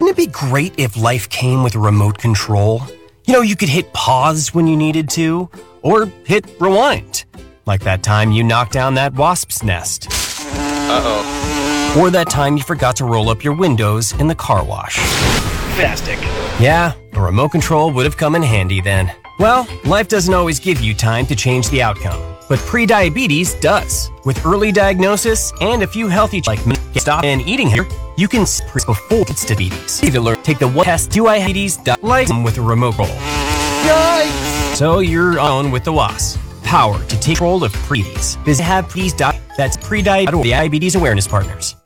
Wouldn't it be great if life came with a remote control? You know, you could hit pause when you needed to, or hit rewind. Like that time you knocked down that wasp's nest. Uh-oh. Or that time you forgot to roll up your windows in the car wash. Fantastic. Yeah, a remote control would have come in handy then. Well, life doesn't always give you time to change the outcome, but prediabetes does. With early diagnosis and a few healthy like stop and eating here, you can before it's diabetes. Take the one test to diabetes with a remote control. Yikes! So you're on with the WAS. Power to take control of prediabetes. Visit HavePrediabetes.com. That's prediabetes Diabetes Awareness Partners.